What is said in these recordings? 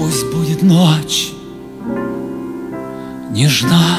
Пусть будет ночь нежна.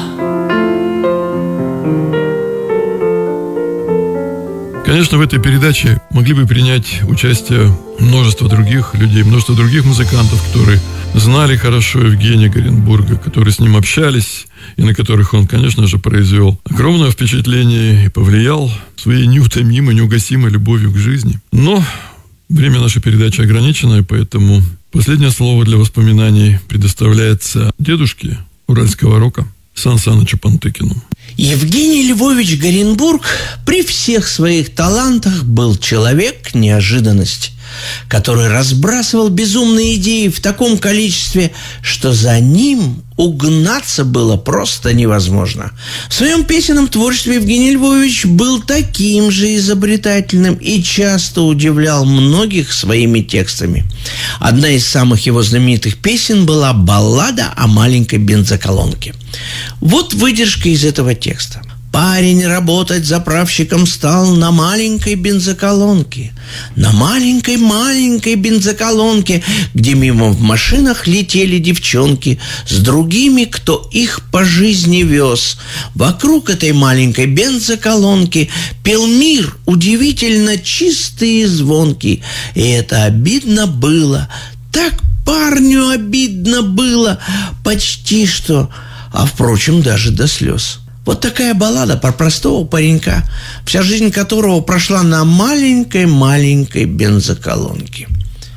Конечно, в этой передаче могли бы принять участие множество других людей, множество других музыкантов, которые знали хорошо Евгения Горенбурга, которые с ним общались, и на которых он, конечно же, произвел огромное впечатление и повлиял своей неутомимой, неугасимой любовью к жизни. Но время нашей передачи ограничено, и поэтому последнее слово для воспоминаний предоставляется дедушке уральского рока Сан Санычу Пантыкину. Евгений Львович Горенбург при всех своих талантах был человек неожиданности, который разбрасывал безумные идеи в таком количестве, что за ним угнаться было просто невозможно. В своем песенном творчестве Евгений Львович был таким же изобретательным и часто удивлял многих своими текстами. Одна из самых его знаменитых песен была «Баллада о маленькой бензоколонке». Вот выдержка из этого текста. Парень работать заправщиком стал на маленькой бензоколонке. На маленькой бензоколонке, где мимо в машинах летели девчонки с другими, кто их по жизни вез. Вокруг этой маленькой бензоколонки пел мир удивительно чистый и звонкий. И это обидно было. Так парню обидно было почти что, а впрочем, даже до слез. Вот такая баллада про простого паренька, вся жизнь которого прошла на маленькой бензоколонке.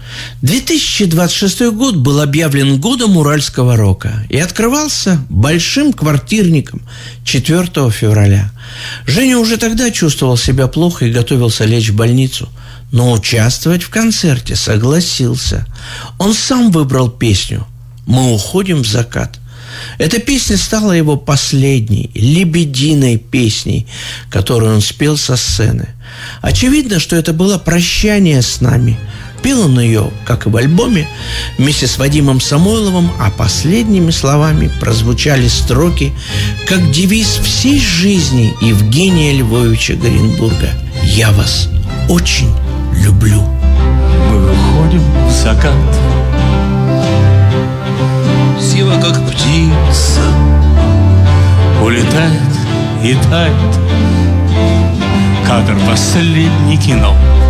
2026 год был объявлен годом уральского рока и открывался большим квартирником 4 февраля. Женя уже тогда чувствовал себя плохо и готовился лечь в больницу, но участвовать в концерте согласился. Он сам выбрал песню «Мы уходим в закат». Эта песня стала его последней, лебединой песней, которую он спел со сцены. Очевидно, что это было прощание с нами. Пел он ее, как и в альбоме, вместе с Вадимом Самойловым, а последними словами прозвучали строки, как девиз всей жизни Евгения Львовича Горенбурга: «Я вас очень люблю». Мы уходим в закат, сива, как птица, улетает и тает. Кадр последний кино.